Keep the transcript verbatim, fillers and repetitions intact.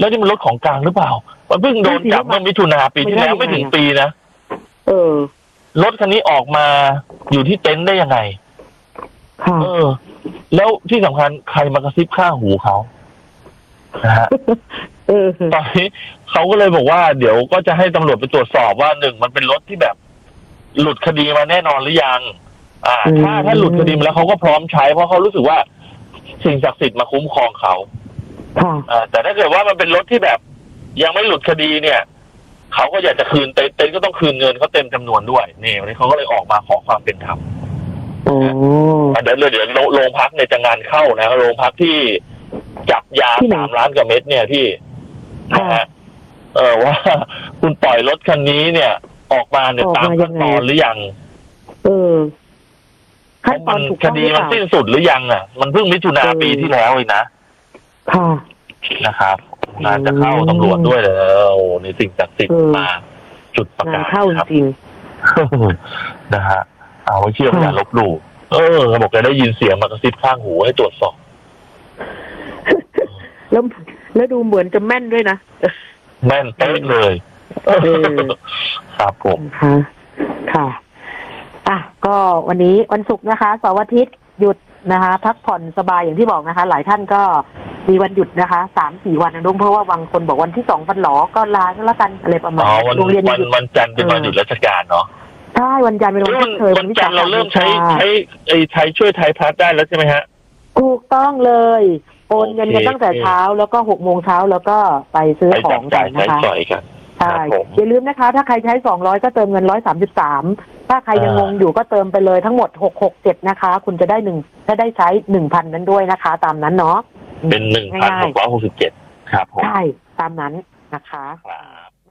แล้วนี่มันรถของกลางหรือเปล่ามันเพิ่งโดนจับเมื่อมิถุนาปีที่แล้วไม่ถึงปีนะเออรถคันนี้ออกมาอยู่ที่เต็นท์ได้ยังไงค่ะเออแล้วที่สำคัญใครมากระซิบข้างหูเขานะฮะเออตอนนี้เขาก็เลยบอกว่าเดี๋ยวก็จะให้ตำรวจไปตรวจสอบว่าหนึ่งมันเป็นรถที่แบบหลุดคดีมาแน่นอนหรือยังอ่าถ้าถ้าหลุดคดีมาแล้วเขาก็พร้อมใช้เพราะเขารู้สึกว่าสิ่งศักดิ์สิทธิ์มาคุ้มครองเขาอ่าแต่ถ้าเกิดว่ามันเป็นรถที่แบบยังไม่หลุดคดีเนี่ยเขาก็อยากจะคืนเต็นท์เต็นท์ก็ต้องคืนเงินเขาเต็มจำนวนด้วยนี่วันนี้เขาก็เลยออกมาขอความเป็นธรรมโอ้เดี๋ยวเดี๋ยวโรงพักเนี่ยจะงานเข้านะโรงพักที่จับยาสามล้านกว่าเม็ดเนี่ยที่นะฮะเออว่าคุณปล่อยรถคันนี้เนี่ยออกมาเนี่ยตามขั้นตอนหรือยังเออขั้นตอนถูกคดีมันสิ้นสุดหรือยังอ่ะมันเพิ่งมิถุนาปีที่แล้วเองนะค่ะนะครับงานจะเข้าตำรวจด้วยเลยโอ้ในสิ่งศักดิ์สิทธิ์มาจุดประกาศเข้าจริงนะฮะเอาไว้เชื่ออย่าลบหลู่เออเขาบอกจะได้ยินเสียงมากระซิบข้างหูให้ตรวจสอบแล้วแล้วดูเหมือนจะแม่นด้วยนะแม่นเป๊ะเลยครับผมค่ะค่ะอ่ะก็วันนี้วันศุกร์นะคะเสาร์อาทิตย์หยุดนะคะพักผ่อนสบายอย่างที่บอกนะคะหลายท่านก็มีวันหยุดนะคะสามสี่วันนะลุงเพราะว่าบางคนบอกวันที่สองวันหลอก็ลาก็แล้วกันอะไรประมาณโรงเรียนวันวันจันทร์เป็นวันหยุดราชการเนาะใช่วันจันทร์เป็นวันที่เคยวันจันทร์เราเริ่มใช้ใช้ไอ้ไทยช่วยไทยพัฒน์ได้แล้วใช่ไหมฮะถูกต้องเลยโอนเงินกันตั้งแต่เช้าแล้วก็หกโมงเช้าแล้วก็ไปซื้อของกันนะคะใช่อย่าลืมนะคะถ้าใครใช้สองร้อยก็เติมเงินร้อยสามสิบสามถ้าใครยังงงอยู่ก็เติมไปเลยทั้งหมดหกหกเจ็ดนะคะคุณจะได้หนึ่งถ้าได้ใช้หนึ่งพันนั้นด้วยนะคะตามนั้นเนาะเป็นหนึ่งพันหกร้อยหกสิบเจ็ดครับผมใช่ตามนั้นนะคะครับ